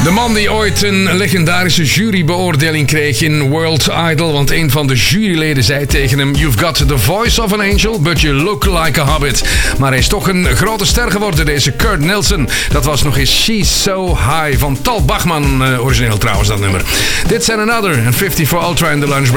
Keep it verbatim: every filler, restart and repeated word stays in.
De man die ooit een legendarische jurybeoordeling kreeg in World Idol. Want een van de juryleden zei tegen hem: You've got the voice of an angel, but you look like a hobbit. Maar hij is toch een grote ster geworden, deze Kurt Nilsson. Dat was nog eens She's So High van Tal Bachman. Uh, origineel trouwens, dat nummer. Dit zijn Another en vijftig voor Ultra in de lunchbreak.